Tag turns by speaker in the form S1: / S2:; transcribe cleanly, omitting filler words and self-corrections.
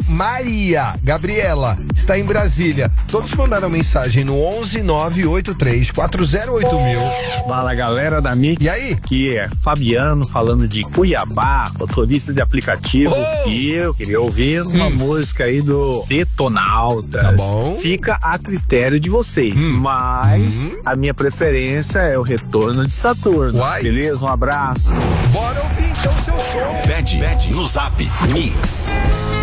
S1: Maria Gabriela está em Brasília. Todos mandaram mensagem no 11983408000.
S2: Fala, galera da Mix.
S1: E aí?
S2: Que é Fabiano falando de Cuiabá, motorista de aplicativo. E eu queria ouvir uma música aí do Detonautas.
S1: Tá bom.
S2: Fica a critério de vocês, mas a minha preferência é o Retorno de Saturno.
S1: Uai.
S2: Beleza? Um abraço.
S1: Bora ouvir então seu som.
S3: Pede no Zap Mix.